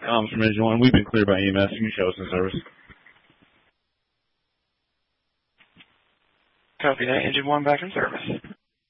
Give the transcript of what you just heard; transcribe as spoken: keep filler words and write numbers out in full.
Comms from Engine one. We've been cleared by E M S. You can show us in service. Copy that. Engine one back in service.